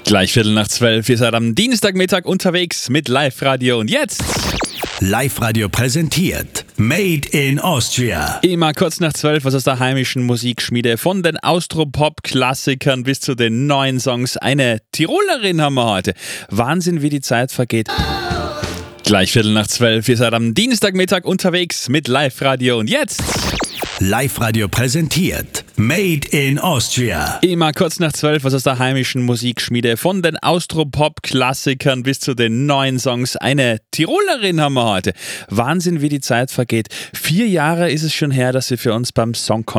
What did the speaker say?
Gleich 11:15. Ihr seid am Dienstagmittag unterwegs mit Live-Radio und jetzt Live-Radio präsentiert Made in Austria. immer kurz nach 12, was aus der heimischen Musikschmiede, von den Austropop-Klassikern bis zu den neuen Songs. Eine Tirolerin haben wir heute. Wahnsinn, wie die Zeit vergeht. Gleich 11:15. Ihr seid am Dienstagmittag unterwegs mit Live-Radio und jetzt Live-Radio präsentiert Made in Austria. immer kurz nach 12, was aus der heimischen Musikschmiede, von den Austropop-Klassikern bis zu den neuen Songs. Eine Tirolerin haben wir heute. Wahnsinn, wie die Zeit vergeht. 4 Jahre ist es schon her, dass sie für uns beim Song